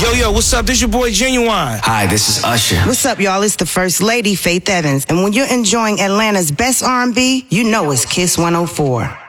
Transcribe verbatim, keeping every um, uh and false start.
Yo, yo, what's up? This your boy Genuine. Hi, this is Usher. What's up, y'all? It's the First Lady, Faith Evans. And when you're enjoying Atlanta's best R and B, you know it's Kiss one oh four.